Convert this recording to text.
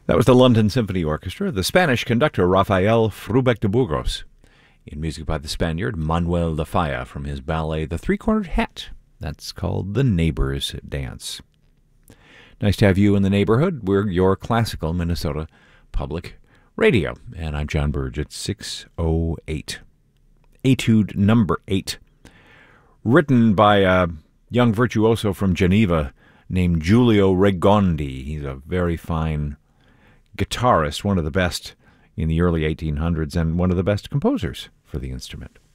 That was the London Symphony Orchestra, the Spanish conductor Rafael Frubec de Burgos, in music by the Spaniard Manuel de Falla from his ballet The Three-Cornered Hat. That's called The Neighbor's Dance. Nice to have you in the neighborhood. We're your classical Minnesota Public Radio, and I'm John Burge at 6:08. Etude number 8, written by a young virtuoso from Geneva named Giulio Regondi. He's a very fine guitarist, one of the best in the early 1800s, and one of the best composers for the instrument.